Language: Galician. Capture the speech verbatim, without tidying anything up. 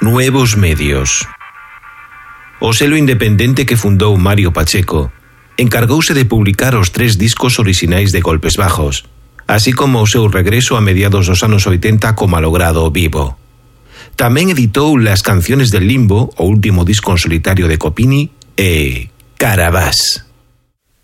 Nuevos medios. O selo independente que fundou Mario Pacheco encargouse de publicar os tres discos orixinais de Golpes Bajos, así como o seu regreso a mediados dos anos oitenta co malogrado Vivo. Tamén editou Las canciones del limbo, o último disco en solitario de Copini, e Carabás.